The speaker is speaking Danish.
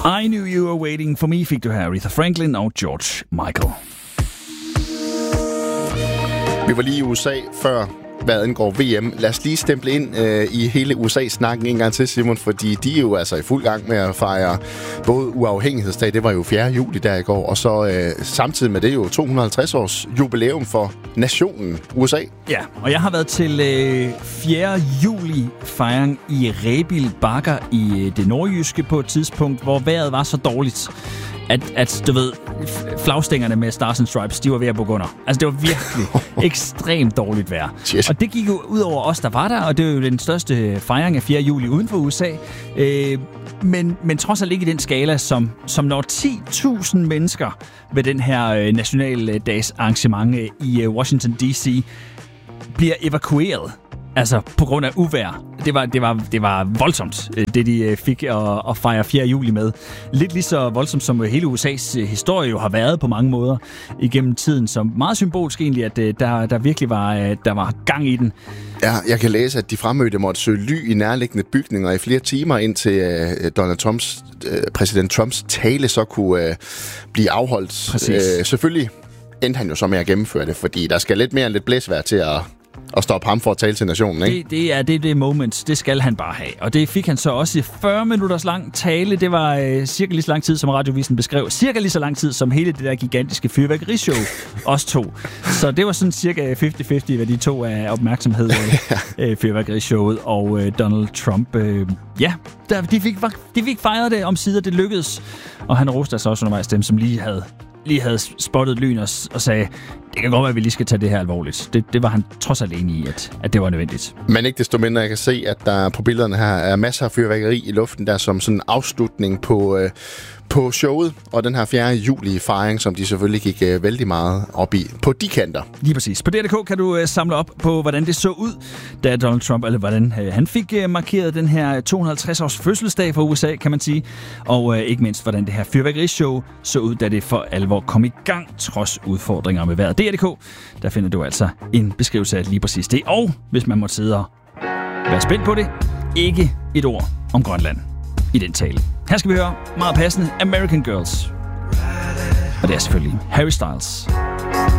I Knew You Were Waiting For Me fik du her Aretha Franklin og George Michael. Vi var lige i USA før, hvad angår VM. Lad os lige stemple ind i hele USA-snakken en gang til, Simon, fordi de er jo altså i fuld gang med at fejre både uafhængighedsdag, det var jo 4. juli der i går, og så samtidig med det jo 250 års jubilæum for nationen USA. Ja, og jeg har været til 4. juli fejring i Rebild Bakker i det nordjyske på et tidspunkt, hvor vejret var så dårligt, at du ved, flagstængerne med Stars and Stripes, de var ved at bukke under. Altså, det var virkelig ekstremt dårligt vejr. Yes. Og det gik jo ud over os, der var der, og det er jo den største fejring af 4. juli uden for USA. Men trods alt ikke i den skala, som når 10.000 mennesker ved den her nationaldags arrangement i Washington D.C. bliver evakueret. Altså, på grund af uvejr. Det var voldsomt, det de fik at fejre 4. juli med. Lidt lige så voldsomt, som hele USA's historie jo har været på mange måder igennem tiden. Så meget symbolsk egentlig, at der virkelig var gang i den. Ja, jeg kan læse, at de fremmødte måtte søge ly i nærliggende bygninger i flere timer, indtil præsident Trumps tale så kunne blive afholdt. Selvfølgelig endte han jo så med at gennemføre det, fordi der skal lidt mere end lidt blæsvejr til at stoppe ham for at tale til nationen, ikke? Det er moments. Det skal han bare have. Og det fik han så også i 40 minutters lang tale. Det var cirka lige så lang tid, som Radiovisen beskrev. Cirka lige så lang tid, som hele det der gigantiske fyrværkerishow også tog. Så det var sådan cirka 50-50, hvad de to af opmærksomhed fyrværkerishowet og Donald Trump. De fik fejret det om sider. Det lykkedes. Og han roste altså også undervejs dem, som lige havde spottet lyn og sagde, det kan godt være, at vi lige skal tage det her alvorligt. Det var han trods alt enig i, at det var nødvendigt. Men ikke desto mindre, jeg kan se, at der på billederne her er masser af fyrværkeri i luften, der som sådan en afslutning på showet, og den her 4. juli fejring, som de selvfølgelig gik vældig meget op i på de kanter. Lige præcis. På DR.dk kan du samle op på, hvordan det så ud, da Donald Trump, eller hvordan han fik markeret den her 250-års fødselsdag for USA, kan man sige. Og ikke mindst, hvordan det her fyrværkerishow så ud, da det for alvor kom i gang, trods udfordringer med vejret. DR.dk, der finder du altså en beskrivelse af lige præcis det. Og hvis man må sidde og være spændt på det, ikke et ord om Grønland i den tale. Her skal vi høre meget passende American Girls. Og det er selvfølgelig Harry Styles.